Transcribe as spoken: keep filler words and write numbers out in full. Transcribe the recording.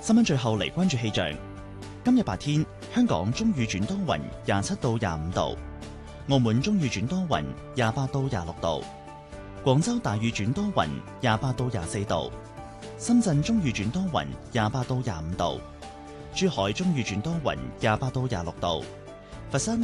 新聞最後嚟關注氣象。今日白天，香港中雨轉多雲，廿七到廿五度；澳門中雨轉多雲，廿八到廿六度；廣州大雨轉多雲，廿八到廿四度；深圳中雨轉多雲，廿八到廿五度；珠海中雨轉多雲，廿八到廿六度；佛山